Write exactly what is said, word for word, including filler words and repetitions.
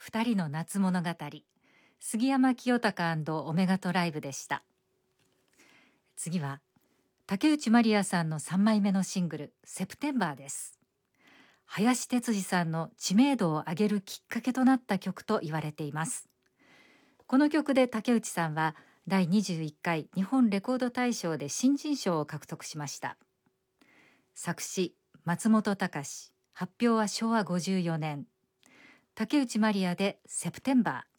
二人の夏物語、杉山清隆オメガトライブでした。次は竹内まりやさんのさんまいめのシングルセプテンバーです。林哲司さんの知名度を上げるきっかけとなった曲と言われています。この曲で竹内さんはだいにじゅういっかい日本レコード大賞で新人賞を獲得しました。作詞松本隆、発表はしょうわごじゅうよねん。竹内まりやでセプテンバー。